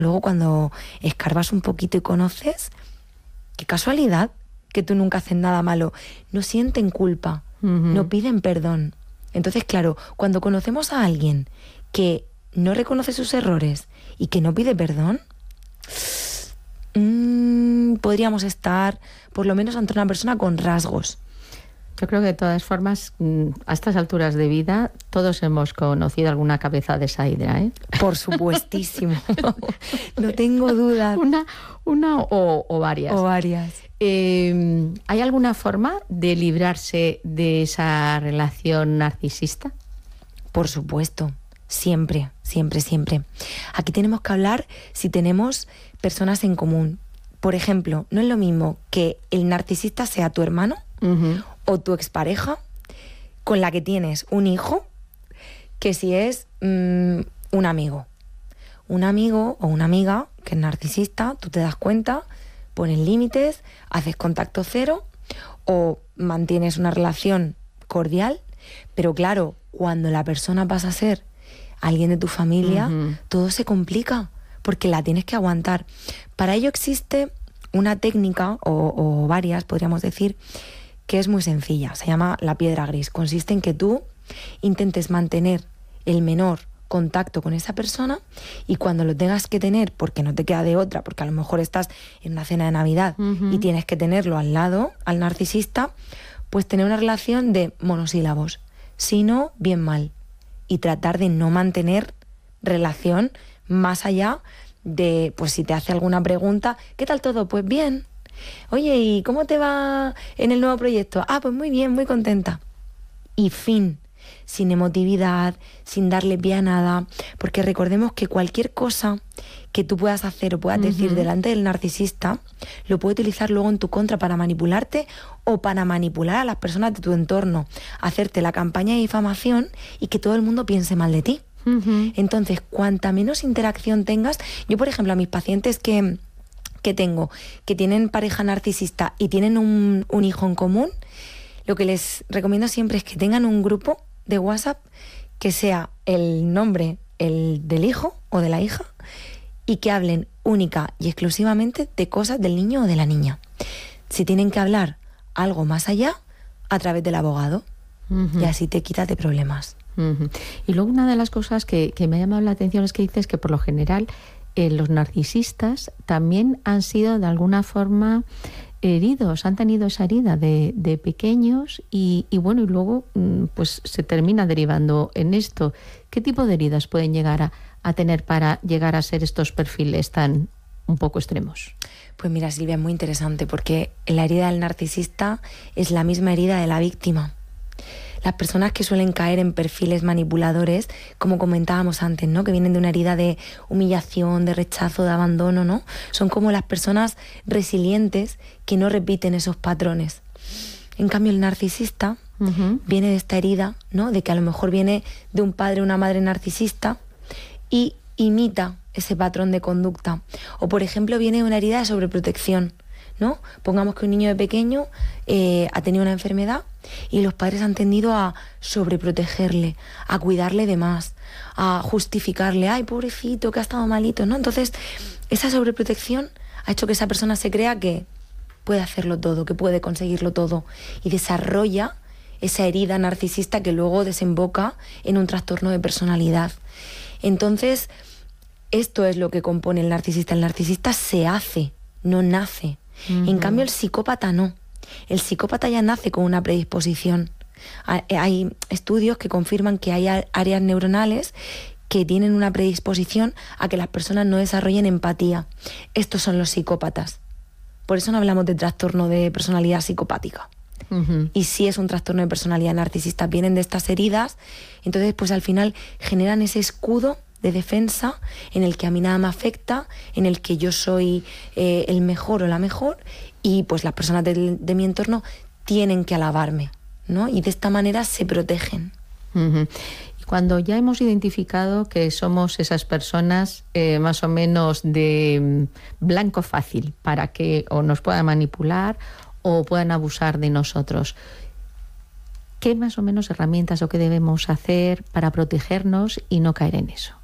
luego cuando escarbas un poquito y conoces, qué casualidad que tú nunca haces nada malo. No sienten culpa, no piden perdón. Entonces, claro, cuando conocemos a alguien que no reconoce sus errores y que no pide perdón, podríamos estar por lo menos ante una persona con rasgos. Yo creo que de todas formas, a estas alturas de vida, todos hemos conocido alguna cabeza de esa hidra, ¿eh? Por supuestísimo. No tengo duda. Una o varias. O varias. ¿Hay alguna forma de librarse de esa relación narcisista? Por supuesto. Siempre, siempre, siempre. Aquí tenemos que hablar si tenemos personas en común. Por ejemplo, no es lo mismo que el narcisista sea tu hermano o tu expareja con la que tienes un hijo que si es un amigo. Un amigo o una amiga que es narcisista, tú te das cuenta, pones límites, haces contacto cero o mantienes una relación cordial, pero claro, cuando la persona pasa a ser alguien de tu familia, todo se complica porque la tienes que aguantar. Para ello existe una técnica, o varias, podríamos decir, que es muy sencilla. Se llama la piedra gris. Consiste en que tú intentes mantener el menor contacto con esa persona y cuando lo tengas que tener, porque no te queda de otra, porque a lo mejor estás en una cena de Navidad y tienes que tenerlo al lado, al narcisista, pues tener una relación de monosílabos. Si no, bien mal. Y tratar de no mantener relación más allá de, pues si te hace alguna pregunta, ¿qué tal todo? Pues bien. Oye, ¿y cómo te va en el nuevo proyecto? Ah, pues muy bien, muy contenta. Y fin, sin emotividad, sin darle pie a nada, porque recordemos que cualquier cosa que tú puedas hacer o puedas decir delante del narcisista, lo puede utilizar luego en tu contra para manipularte o para manipular a las personas de tu entorno, hacerte la campaña de difamación y que todo el mundo piense mal de ti. Entonces, cuanta menos interacción tengas, yo por ejemplo a mis pacientes que tengo, que tienen pareja narcisista y tienen un hijo en común, lo que les recomiendo siempre es que tengan un grupo de WhatsApp que sea el nombre, el del hijo o de la hija, y que hablen única y exclusivamente de cosas del niño o de la niña. Si tienen que hablar algo más allá, a través del abogado, y así te quitas de problemas. Y luego una de las cosas que me ha llamado la atención es que dices que por lo general los narcisistas también han sido de alguna forma heridos, han tenido esa herida de pequeños y bueno, y luego pues se termina derivando en esto. ¿Qué tipo de heridas pueden llegar a tener para llegar a ser estos perfiles tan un poco extremos? Pues mira, Silvia, es muy interesante porque la herida del narcisista es la misma herida de la víctima. Las personas que suelen caer en perfiles manipuladores, como comentábamos antes, ¿no? Que vienen de una herida de humillación, de rechazo, de abandono, ¿no? Son como las personas resilientes que no repiten esos patrones. En cambio, el narcisista viene de esta herida, ¿no? De que a lo mejor viene de un padre o una madre narcisista y imita ese patrón de conducta. O, por ejemplo, viene de una herida de sobreprotección, ¿no? Pongamos que un niño de pequeño ha tenido una enfermedad y los padres han tendido a sobreprotegerle, a cuidarle de más, a justificarle, ay, pobrecito, que ha estado malito, ¿no? Entonces, esa sobreprotección ha hecho que esa persona se crea que puede hacerlo todo, que puede conseguirlo todo y desarrolla esa herida narcisista que luego desemboca en un trastorno de personalidad. Entonces, esto es lo que compone el narcisista. El narcisista se hace, no nace. En cambio, el psicópata no. El psicópata ya nace con una predisposición. Hay estudios que confirman que hay áreas neuronales que tienen una predisposición a que las personas no desarrollen empatía. Estos son los psicópatas. Por eso no hablamos de trastorno de personalidad psicopática. Y si es un trastorno de personalidad narcisista, vienen de estas heridas, entonces pues al final generan ese escudo de defensa en el que a mí nada me afecta, en el que yo soy el mejor o la mejor y pues las personas de mi entorno tienen que alabarme, ¿no? Y de esta manera se protegen. Y cuando ya hemos identificado que somos esas personas más o menos de blanco fácil para que o nos puedan manipular o puedan abusar de nosotros, ¿qué más o menos herramientas o qué debemos hacer para protegernos y no caer en eso?